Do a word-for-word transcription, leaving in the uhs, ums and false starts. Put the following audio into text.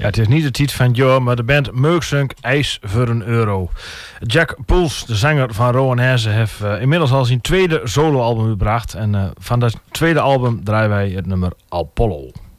Ja, het is niet de titel van het jaar, maar de band Merksunk IJs voor een euro. Jack Poels, de zanger van Rowan Herze, heeft uh, inmiddels al zijn tweede soloalbum gebracht. En uh, van dat tweede album draaien wij het nummer Apollo.